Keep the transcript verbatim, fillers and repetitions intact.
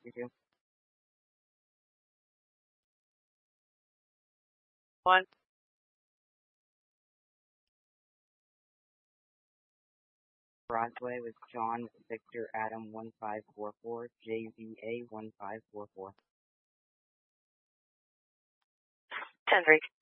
You do. One. Broadway with John Victor Adam one five four four, J V A one five four four. Ten three.